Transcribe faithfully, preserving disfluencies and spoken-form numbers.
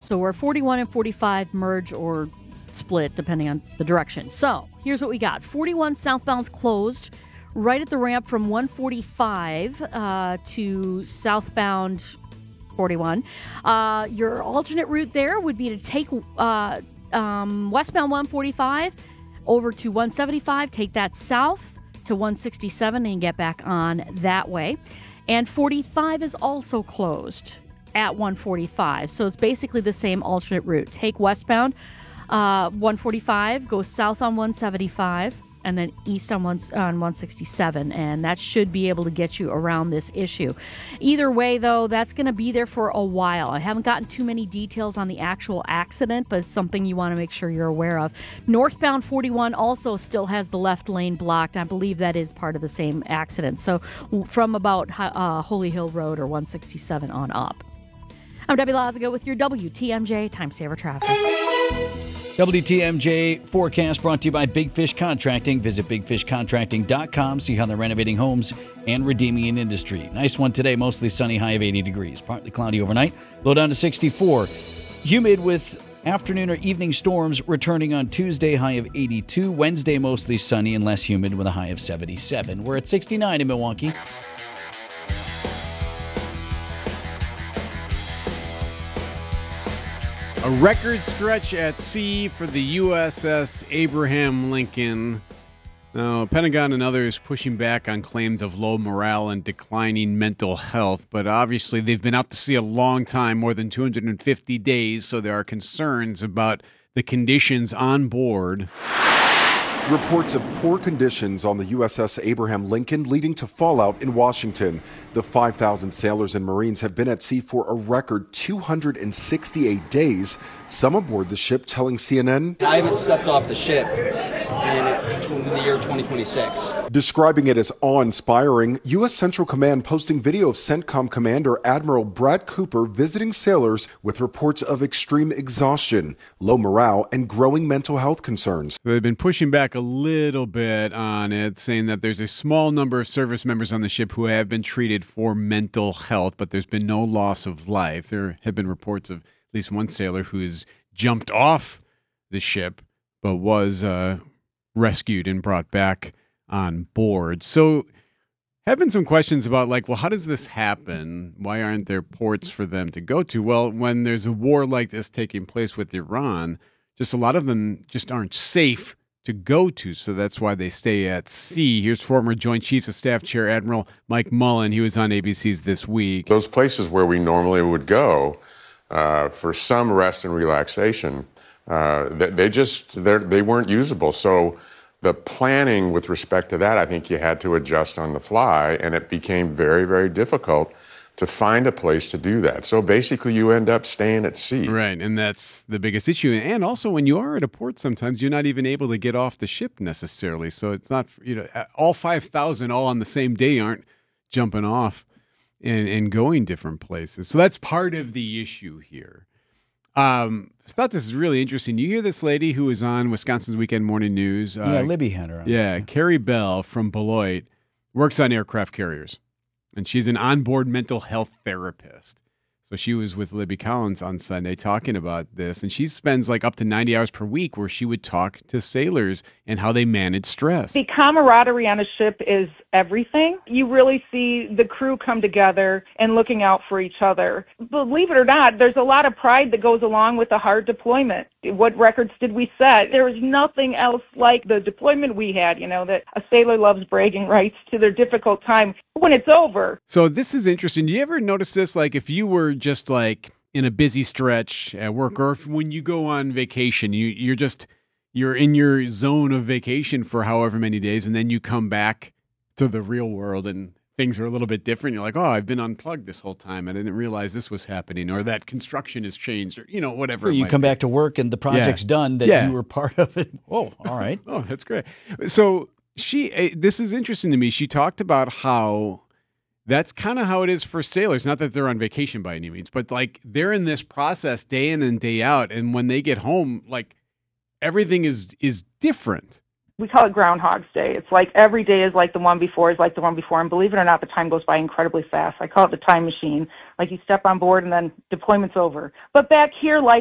So where forty-one and forty-five merge or split, depending on the direction. So here's what we got. forty-one southbound's closed right at the ramp from one forty-five uh, to southbound forty-one. Uh, your alternate route there would be to take uh, um, westbound one forty-five over to one seventy-five, take that south to one sixty-seven and get back on that way. And forty-five is also closed at one forty-five. So it's basically the same alternate route. Take westbound uh, one forty-five, go south on one seventy-five, and then east on one, on one sixty-seven, and that should be able to get you around this issue. Either way, though, that's going to be there for a while. I haven't gotten too many details on the actual accident, but it's something you want to make sure you're aware of. Northbound forty-one also still has the left lane blocked. I believe that is part of the same accident. So from about uh, Holy Hill Road or one sixty-seven on up. I'm Debbie Lazaga with your W T M J Time Saver Traffic. W T M J forecast brought to you by Big Fish Contracting. Visit big fish contracting dot com. See how they're renovating homes and redeeming an industry. Nice one today. Mostly sunny, high of eighty degrees. Partly cloudy overnight. Low down to sixty-four. Humid with afternoon or evening storms returning on Tuesday, high of eighty-two. Wednesday, mostly sunny and less humid with a high of seventy-seven. We're at sixty-nine in Milwaukee. A record stretch at sea for the U S S Abraham Lincoln. Now, Pentagon and others pushing back on claims of low morale and declining mental health, but obviously they've been out to sea a long time, more than two hundred fifty days, so there are concerns about the conditions on board. Reports of poor conditions on the U S S Abraham Lincoln leading to fallout in Washington. The five thousand sailors and Marines have been at sea for a record two hundred sixty-eight days. Some aboard the ship telling C N N, I haven't stepped off the ship in the year twenty twenty-six. Describing it as awe-inspiring, U S Central Command posting video of CENTCOM Commander Admiral Brad Cooper visiting sailors with reports of extreme exhaustion, low morale, and growing mental health concerns. They've been pushing back a little bit on it, saying that there's a small number of service members on the ship who have been treated for mental health, but there's been no loss of life. There have been reports of at least one sailor who has jumped off the ship, but was uh, rescued and brought back on board. So have been some questions about, like, well, how does this happen? Why aren't there ports for them to go to? Well, when there's a war like this taking place with Iran, just a lot of them just aren't safe to go to, so that's why they stay at sea. Here's former Joint Chiefs of Staff Chair Admiral Mike Mullen. He was on A B C's This Week. Those places where we normally would go uh, for some rest and relaxation, uh, they, they just they weren't usable. So the planning with respect to that, I think you had to adjust on the fly, and it became very, very difficult to find a place to do that. So basically you end up staying at sea. Right, and that's the biggest issue. And also when you are at a port, sometimes you're not even able to get off the ship necessarily. So it's not, you know, all five thousand all on the same day aren't jumping off and, and going different places. So that's part of the issue here. Um, I thought this is really interesting. You hear this lady who was on Wisconsin's Weekend Morning News. Yeah, uh, Libby had her on. Yeah, yeah, Carrie Bell from Beloit works on aircraft carriers. And she's an onboard mental health therapist. So she was with Libby Collins on Sunday talking about this. And she spends like up to ninety hours per week where she would talk to sailors and how they manage stress. The camaraderie on a ship is everything. You really see the crew come together and looking out for each other. Believe it or not, there's a lot of pride that goes along with a hard deployment. What records did we set? There was nothing else like the deployment we had, you know, that a sailor loves bragging rights to their difficult time when it's over. So this is interesting. Do you ever notice this? Like if you were just like in a busy stretch at work, or if when you go on vacation, you, you're just, you're in your zone of vacation for however many days, and then you come back to the real world and things are a little bit different. You're like, oh, I've been unplugged this whole time. I didn't realize this was happening, or that construction has changed, or, you know, whatever. Or you come be. back to work and the project's yeah. done that yeah. you were part of it. Oh, all right. Oh, that's great. So she, this is interesting to me. She talked about how that's kind of how it is for sailors. Not that they're on vacation by any means, but like they're in this process day in and day out. And when they get home, like everything is, is different. We call it Groundhog's Day. It's like every day is like the one before, is like the one before. And believe it or not, the time goes by incredibly fast. I call it the time machine. Like you step on board and then deployment's over. But back here, life